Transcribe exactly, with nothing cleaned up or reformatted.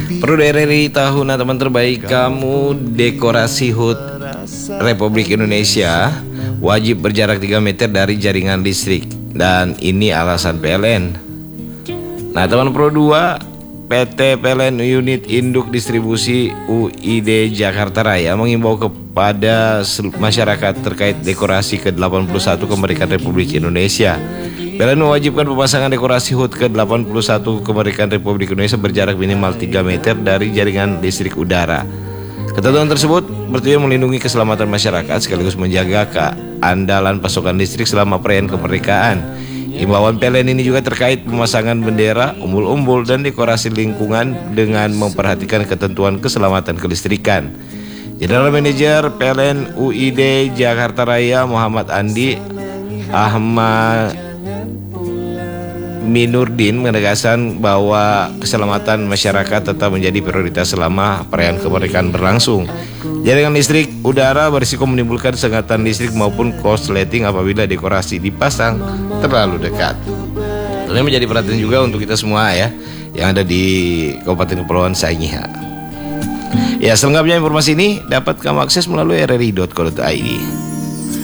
Perlu R R I tahun teman terbaik kamu, dekorasi H U T Republik Indonesia wajib berjarak tiga meter dari jaringan listrik. Dan ini alasan P L N. Nah teman Pro dua, P T P L N Unit Induk Distribusi U I D Jakarta Raya mengimbau kepada masyarakat terkait dekorasi ke delapan puluh satu kemerdekaan Republik Indonesia. P L N mewajibkan pemasangan dekorasi H U T ke delapan puluh satu kemerdekaan Republik Indonesia berjarak minimal tiga meter dari jaringan listrik udara. Ketentuan tersebut bertujuan melindungi keselamatan masyarakat sekaligus menjaga keandalan pasokan listrik selama perayaan kemerdekaan. Himbauan P L N ini juga terkait pemasangan bendera, umbul-umbul, dan dekorasi lingkungan dengan memperhatikan ketentuan keselamatan kelistrikan. General Manager P L N U I D Jakarta Raya Muhammad Andi Ahmad Minurdin menegaskan bahwa keselamatan masyarakat tetap menjadi prioritas selama perayaan kemerdekaan berlangsung. Jaringan listrik udara berisiko menimbulkan sengatan listrik maupun korsleting apabila dekorasi dipasang terlalu dekat. Ini menjadi perhatian juga untuk kita semua ya, yang ada di Kabupaten Kepulauan Sangihe. Ya, selengkapnya informasi ini dapat kamu akses melalui r r i dot co dot i d.